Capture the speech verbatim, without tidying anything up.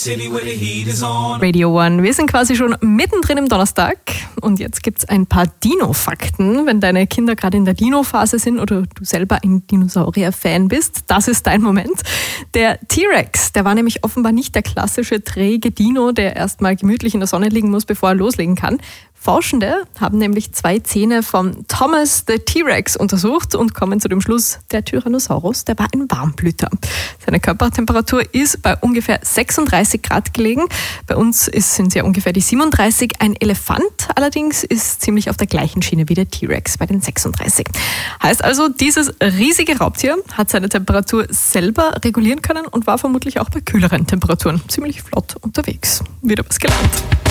Radio One, wir sind quasi schon mittendrin im Donnerstag und jetzt gibt es ein paar Dino-Fakten. Wenn deine Kinder gerade in der Dino-Phase sind oder du selber ein Dinosaurier-Fan bist, das ist dein Moment. Der T-Rex, der war nämlich offenbar nicht der klassische träge Dino, der erstmal gemütlich in der Sonne liegen muss, bevor er loslegen kann. Forschende haben nämlich zwei Zähne von Thomas the T-Rex untersucht und kommen zu dem Schluss, der Tyrannosaurus, der war ein Warmblüter. Seine Körpertemperatur ist bei ungefähr sechsunddreißig Grad gelegen. Bei uns ist, sind es ja ungefähr die siebenunddreißig. Ein Elefant allerdings ist ziemlich auf der gleichen Schiene wie der T-Rex bei den sechsunddreißig. Heißt also, dieses riesige Raubtier hat seine Temperatur selber regulieren können und war vermutlich auch bei kühleren Temperaturen ziemlich flott unterwegs. Wieder was gelernt.